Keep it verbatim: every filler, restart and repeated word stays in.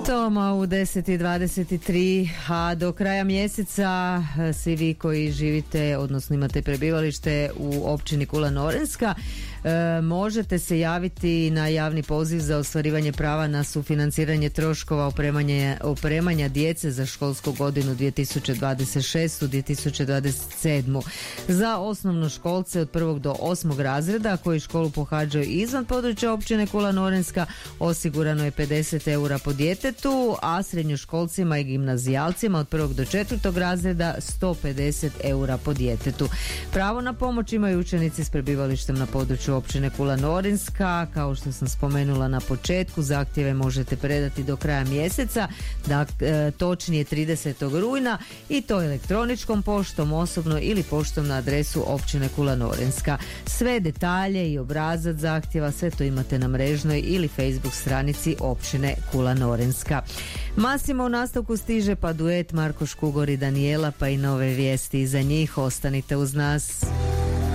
Toma u deset i dvadeset tri, a do kraja mjeseca svi vi koji živite, odnosno imate prebivalište u općini Kula Norinska, e, možete se javiti na javni poziv za ostvarivanje prava na sufinanciranje troškova opremanja, opremanja djece za školsku godinu dvije tisuće dvadeset šeste dvije tisuće dvadeset sedme. Za osnovnoškolce od prvog do osmog razreda koji školu pohađaju izvan područja općine Kula Norinska osigurano je pedeset eura po djetetu, a srednjoškolcima i gimnazijalcima od prvog do četvrtog razreda sto pedeset eura po djetetu. Pravo na pomoć imaju učenici s prebivalištem na području općine Kula Norinska. Kao što sam spomenula na početku, zahtjeve možete predati do kraja mjeseca, da, e, točnije tridesetog rujna, i to elektroničkom poštom, osobno ili poštom na adresu općine Kula Norinska. Sve detalje i obrazac zahtjeva, sve to imate na mrežnoj ili Facebook stranici općine Kula Norinska. Masimo u nastavku stiže pa duet Marko Škugor i Danijela, pa i nove vijesti iza njih. Ostanite uz nas.